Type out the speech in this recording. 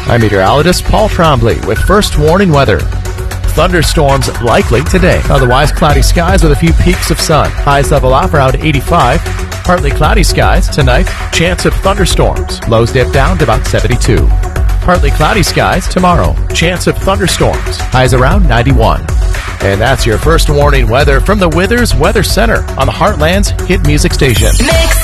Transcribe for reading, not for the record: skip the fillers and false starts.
I'm meteorologist Paul Trombley with first warning weather. Thunderstorms likely today. Otherwise, cloudy skies with a few peaks of sun. Highs level off around 85. Partly cloudy skies tonight. Chance of thunderstorms. Lows dip down to about 72. Partly cloudy skies tomorrow. Chance of thunderstorms. Highs around 91. And that's your first warning weather from the Withers Weather Center on the Heartland's hit music station. Mix